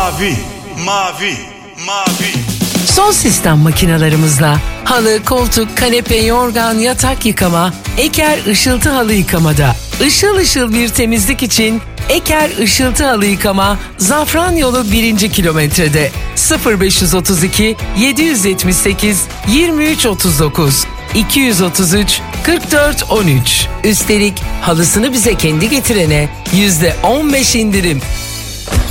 Mavi, mavi, mavi. Son sistem makinalarımızla halı, koltuk, kanepe, yorgan, yatak yıkama, Eker Işıltı Halı Yıkamada. Işıl ışıl bir temizlik için Eker Işıltı Halı Yıkama, Zafranyolu 1. kilometrede. 0532 778 2339 233 4413. Üstelik halısını bize kendi getirene %15 indirim.